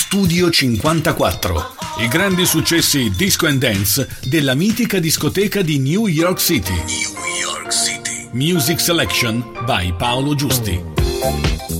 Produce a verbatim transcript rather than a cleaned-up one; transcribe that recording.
Studio cinquantaquattro. I grandi successi disco and dance della mitica discoteca di New York City. New York City. Music Selection by Paolo Giusti.